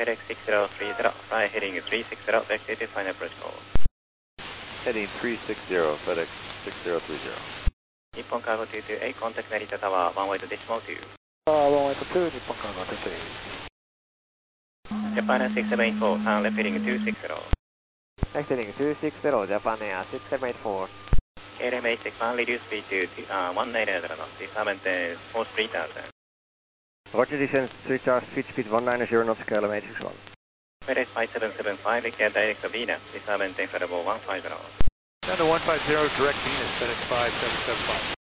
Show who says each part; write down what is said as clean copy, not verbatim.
Speaker 1: FedEx 6030, fly heading 360, back to final approach call.
Speaker 2: Heading 360, FedEx 6030.
Speaker 1: 日本カーゴ228, contact Narita Tower 18 decimal 2.
Speaker 3: 182, 日本カーゴ228.
Speaker 1: Japan Air 6784, turn left heading 260.
Speaker 3: Next heading 260, Japan Air 6784.
Speaker 1: KLM 861, reduce speed to 190 knots, descend maintain small speed turn.
Speaker 4: Roger, descend, switch our speed 190 knots, KLM 861.
Speaker 1: FedEx 5775, declare direct to Venus, descend maintain flight level 150.
Speaker 5: Down to 150, direct Venus, FedEx 5775.